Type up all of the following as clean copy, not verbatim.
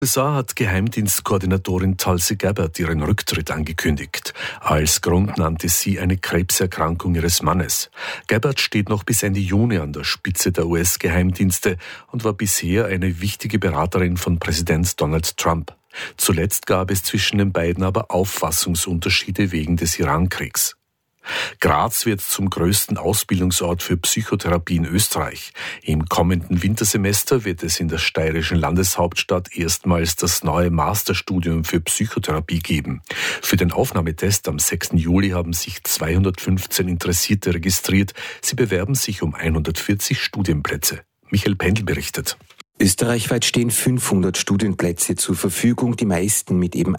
USA hat Geheimdienstkoordinatorin Tulsi Gabbard ihren Rücktritt angekündigt. Als Grund nannte sie eine Krebserkrankung ihres Mannes. Gabbard steht noch bis Ende Juni an der Spitze der US-Geheimdienste und war bisher eine wichtige Beraterin von Präsident Donald Trump. Zuletzt gab es zwischen den beiden aber Auffassungsunterschiede wegen des Irankriegs. Graz wird zum größten Ausbildungsort für Psychotherapie in Österreich. Im kommenden Wintersemester wird es in der steirischen Landeshauptstadt erstmals das neue Masterstudium für Psychotherapie geben. Für den Aufnahmetest am 6. Juli haben sich 215 Interessierte registriert. Sie bewerben sich um 140 Studienplätze. Michael Pendl berichtet. Österreichweit stehen 500 Studienplätze zur Verfügung, die meisten mit eben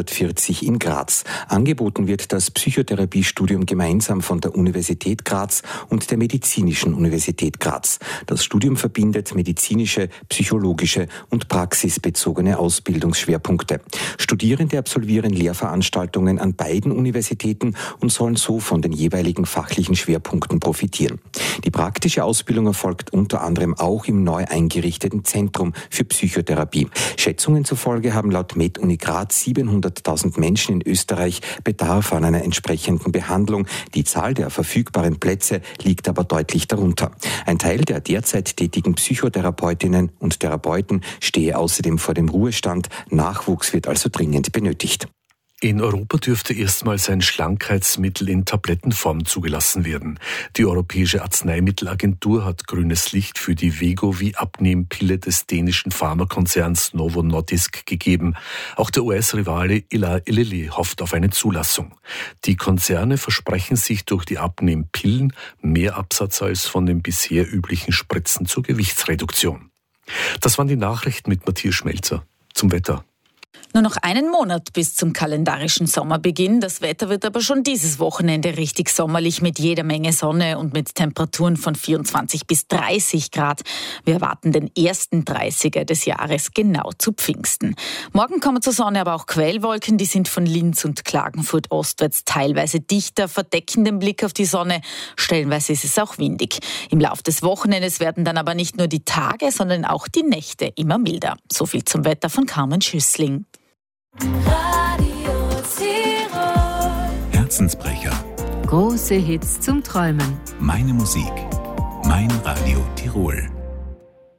140 in Graz. Angeboten wird das Psychotherapiestudium gemeinsam von der Universität Graz und der Medizinischen Universität Graz. Das Studium verbindet medizinische, psychologische und praxisbezogene Ausbildungsschwerpunkte. Studierende absolvieren Lehrveranstaltungen an beiden Universitäten und sollen so von den jeweiligen fachlichen Schwerpunkten profitieren. Die praktische Ausbildung erfolgt unter anderem auch im neu eingerichteten Zentrum für Psychotherapie. Schätzungen zufolge haben laut MedUni Graz 700.000 Menschen in Österreich Bedarf an einer entsprechenden Behandlung. Die Zahl der verfügbaren Plätze liegt aber deutlich darunter. Ein Teil der derzeit tätigen Psychotherapeutinnen und Therapeuten stehe außerdem vor dem Ruhestand. Nachwuchs wird also dringend benötigt. In Europa dürfte erstmals ein Schlankheitsmittel in Tablettenform zugelassen werden. Die Europäische Arzneimittelagentur hat grünes Licht für die Wegovy-Abnehmpille des dänischen Pharmakonzerns Novo Nordisk gegeben. Auch der US-Rivale Eli Lilly hofft auf eine Zulassung. Die Konzerne versprechen sich durch die Abnehmpillen mehr Absatz als von den bisher üblichen Spritzen zur Gewichtsreduktion. Das waren die Nachrichten mit Matthias Schmelzer. Zum Wetter. Nur noch einen Monat bis zum kalendarischen Sommerbeginn. Das Wetter wird aber schon dieses Wochenende richtig sommerlich mit jeder Menge Sonne und mit Temperaturen von 24 bis 30 Grad. Wir erwarten den ersten 30er des Jahres genau zu Pfingsten. Morgen kommen zur Sonne aber auch Quellwolken. Die sind von Linz und Klagenfurt ostwärts teilweise dichter, verdecken den Blick auf die Sonne. Stellenweise ist es auch windig. Im Lauf des Wochenendes werden dann aber nicht nur die Tage, sondern auch die Nächte immer milder. So viel zum Wetter von Carmen Schüssling. Radio Tirol. Herzensbrecher. Große Hits zum Träumen. Meine Musik. Mein Radio Tirol.